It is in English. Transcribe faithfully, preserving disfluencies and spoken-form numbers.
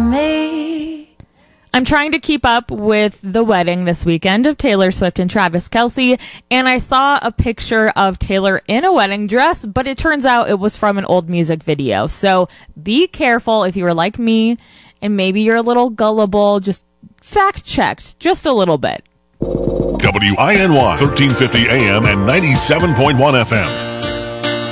me. I'm trying to keep up with the wedding this weekend of Taylor Swift and Travis Kelce, and I saw a picture of Taylor in a wedding dress, but it turns out it was from an old music video. So be careful if you were like me, and maybe you're a little gullible, just fact-checked just a little bit. W I N Y, thirteen fifty A M and ninety-seven point one F M.